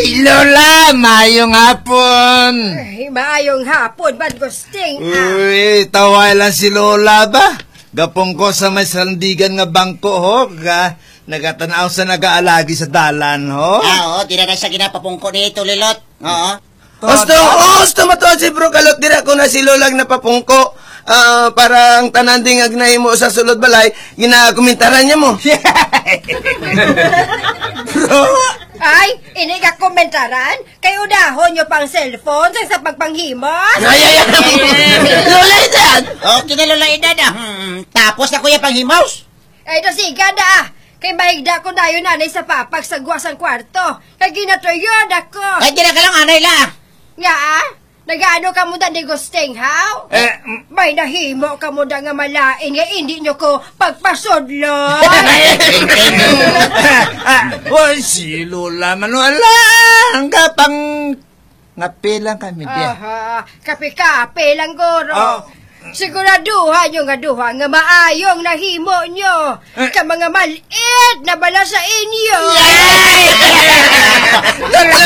Lola, maayong hapon. Ay, maayong hapon, Bad Gusting. Uy, taway lang si Lola ba? Gapong ko sa may sandigan nga bangko, ho. Nagatanaw sa nag-aalagi sa dalan, ho. Oo, di na siya ginapapungko dito, Lilot. Oo. Gusto matuod si Bro Kalot, dira ko na si Lola napapungko. Parang tananding agnay mo sa sulod balay, ginakomentaran niya mo. Bro, Ay, ini ka komentaran? Kayo dahon nyo pang cellphone sa pagpanghimos? Ay, Lola Edad! Okay na, Lola Edad. Tapos na kuya panghimaws. Ay, dasiga da. Kay maigda ko na yun nanay sa papag sa guwasang kwarto. Kay ginatoyod ako. Ay, di na ka lang, anay la. Nga nagaano ka mo da ni Gusting, haw? May nahimo ka mo da nga malain nga hindi nyo ko pagpasodlo. Uy, si Lola Manuela. Hangga pang ngapilang kami diya. Aha, kape-kape lang goro. Oh. Siguraduhan nyo nga duha nga maayong nahimo nyo. Ka mga maliit na bala sa inyo. Lola,